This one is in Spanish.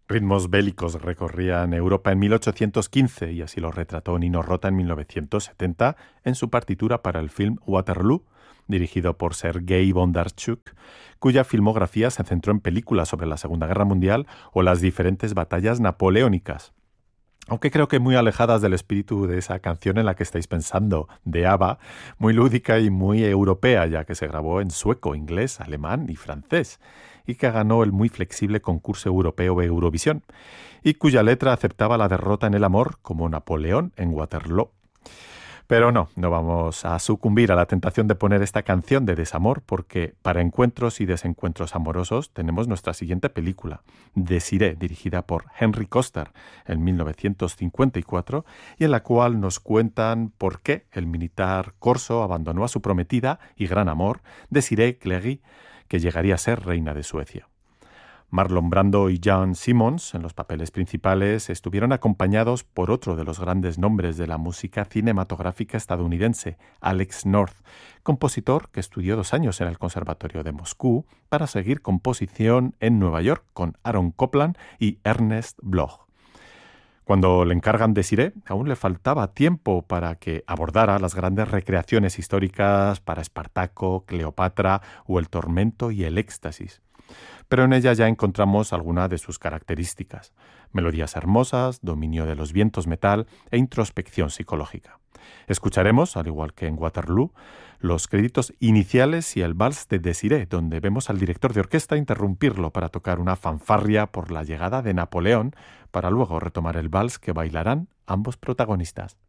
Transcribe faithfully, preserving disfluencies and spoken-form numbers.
Ritmos bélicos recorrían Europa en mil ochocientos quince y así lo retrató Nino Rota en mil novecientos setenta en su partitura para el film Waterloo, dirigido por Sergei Bondarchuk, cuya filmografía se centró en películas sobre la Segunda Guerra Mundial o las diferentes batallas napoleónicas. Aunque creo que muy alejadas del espíritu de esa canción en la que estáis pensando, de ABBA, muy lúdica y muy europea, ya que se grabó en sueco, inglés, alemán y francés, y que ganó el muy flexible concurso europeo Eurovisión, y cuya letra aceptaba la derrota en el amor como Napoleón en Waterloo. Pero no, no vamos a sucumbir a la tentación de poner esta canción de desamor porque para encuentros y desencuentros amorosos tenemos nuestra siguiente película, Désirée, dirigida por Henry Koster en mil novecientos cincuenta y cuatro y en la cual nos cuentan por qué el militar corso abandonó a su prometida y gran amor, Désirée Cléry, que llegaría a ser reina de Suecia. Marlon Brando y Jan Simmons, en los papeles principales, estuvieron acompañados por otro de los grandes nombres de la música cinematográfica estadounidense, Alex North, compositor que estudió dos años en el Conservatorio de Moscú para seguir composición en Nueva York con Aaron Copland y Ernest Bloch. Cuando le encargan Désirée, aún le faltaba tiempo para que abordara las grandes recreaciones históricas para Espartaco, Cleopatra o el tormento y el éxtasis. Pero en ella ya encontramos algunas de sus características: melodías hermosas, dominio de los vientos metal e introspección psicológica. Escucharemos, al igual que en Waterloo, los créditos iniciales y el vals de Désirée, donde vemos al director de orquesta interrumpirlo para tocar una fanfarria por la llegada de Napoleón, para luego retomar el vals que bailarán ambos protagonistas.